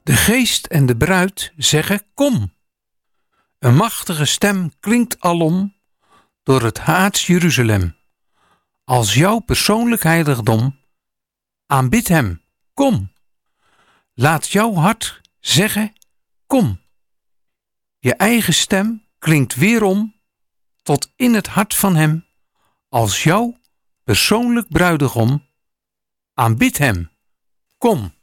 De geest en de bruid zeggen kom. Een machtige stem klinkt alom door het aards Jeruzalem. Als jouw persoonlijk heiligdom, aanbid hem, kom. Laat jouw hart zeggen, kom. Je eigen stem klinkt weerom tot in het hart van hem. Als jouw persoonlijk bruidegom, aanbid hem, kom.